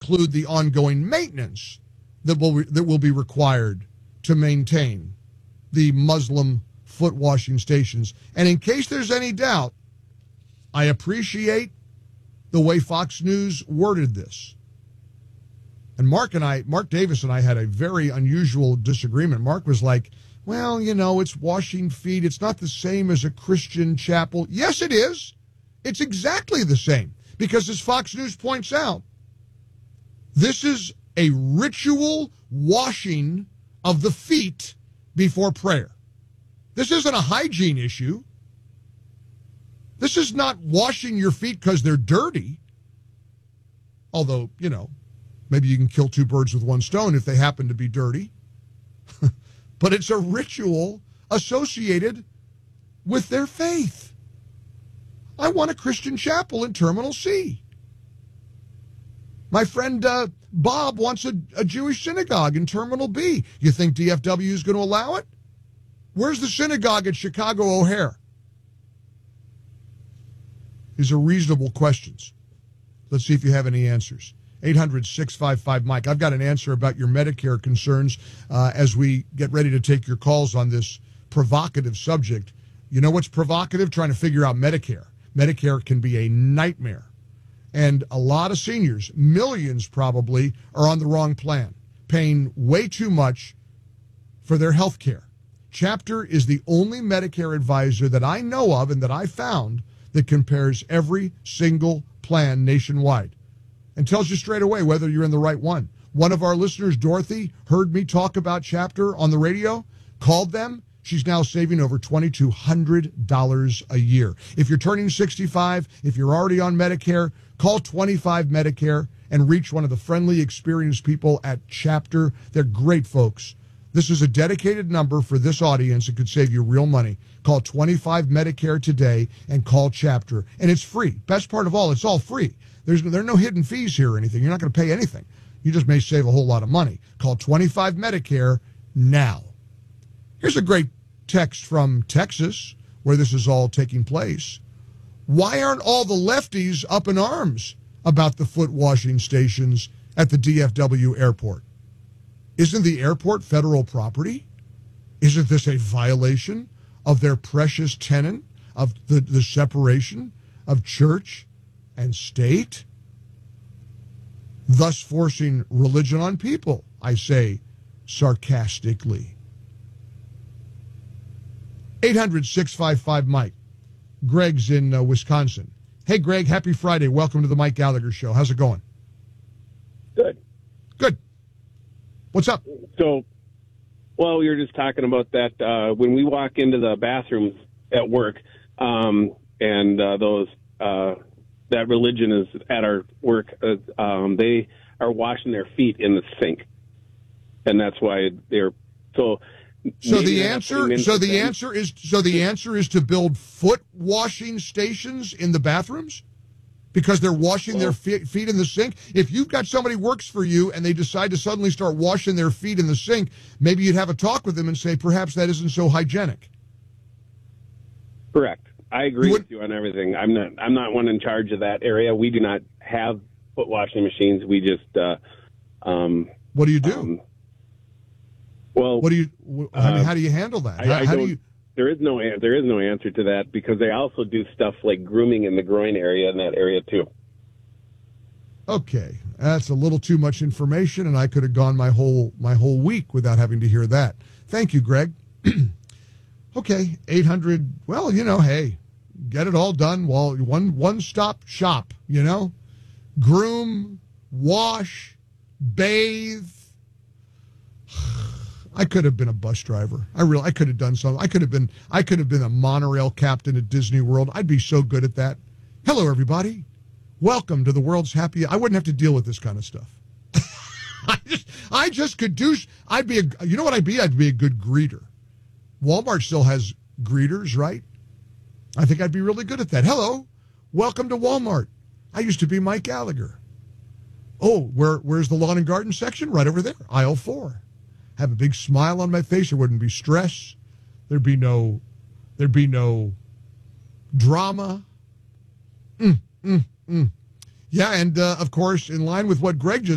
include the ongoing maintenance that will be required to maintain the Muslim foot washing stations. And in case there's any doubt, I appreciate the way Fox News worded this. And Mark Davis and I had a very unusual disagreement. Mark was like, well, it's washing feet. It's not the same as a Christian chapel. Yes, it is. It's exactly the same. Because as Fox News points out, this is a ritual washing of the feet before prayer. This isn't a hygiene issue. This is not washing your feet because they're dirty. Although, maybe you can kill two birds with one stone if they happen to be dirty. But it's a ritual associated with their faith. I want a Christian chapel in Terminal C. My friend Bob wants a Jewish synagogue in Terminal B. You think DFW is going to allow it? Where's the synagogue at Chicago O'Hare? These are reasonable questions. Let's see if you have any answers. 800-655-MIKE. I've got an answer about your Medicare concerns as we get ready to take your calls on this provocative subject. You know what's provocative? Trying to figure out Medicare. Medicare can be a nightmare. And a lot of seniors, millions probably, are on the wrong plan, paying way too much for their health care. Chapter is the only Medicare advisor that I know of and that I found that compares every single plan nationwide and tells you straight away whether you're in the right one. One of our listeners, Dorothy, heard me talk about Chapter on the radio, called them. She's now saving over $2,200 a year. If you're turning 65, if you're already on Medicare, call 25 Medicare and reach one of the friendly, experienced people at Chapter. They're great folks. This is a dedicated number for this audience. It could save you real money. Call 25 Medicare today and call Chapter. And it's free. Best part of all, it's all free. There are no hidden fees here or anything. You're not going to pay anything. You just may save a whole lot of money. Call 25 Medicare now. Here's a great text from Texas, where this is all taking place. Why aren't all the lefties up in arms about the foot washing stations at the DFW airport? Isn't the airport federal property? Isn't this a violation of their precious tenet of the separation of church and state? Thus forcing religion on people, I say sarcastically. 800-655-MIKE. Greg's in Wisconsin. Hey, Greg, happy Friday. Welcome to the Mike Gallagher Show. How's it going? Good. Good. What's up? So, well, we were just talking about that when we walk into the bathrooms at work, and that religion is at our work. They are washing their feet in the sink, and that's why they're so. So the answer is to build foot washing stations in the bathrooms because they're washing their feet in the sink. If you've got somebody who works for you and they decide to suddenly start washing their feet in the sink, maybe you'd have a talk with them and say perhaps that isn't so hygienic. Correct. I agree with you on everything. I'm not one in charge of that area. We do not have foot washing machines. We just what do you do? Well, what do you? How do you handle that? There is no answer to that because they also do stuff like grooming in the groin area in that area too. Okay, that's a little too much information, and I could have gone my whole week without having to hear that. Thank you, Greg. Okay, 800. Well, hey, get it all done. Well, one-stop shop. Groom, wash, bathe. I could have been a bus driver. I could have done something. I could have been a monorail captain at Disney World. I'd be so good at that. Hello, everybody. Welcome to the world's happiest. I wouldn't have to deal with this kind of stuff. I just could do. You know what I'd be? I'd be a good greeter. Walmart still has greeters, right? I think I'd be really good at that. Hello, welcome to Walmart. I used to be Mike Gallagher. Oh, where's the lawn and garden section? Right over there, aisle 4. Have a big smile on my face. There wouldn't be stress. There'd be no drama. Yeah, and of course, in line with what Greg just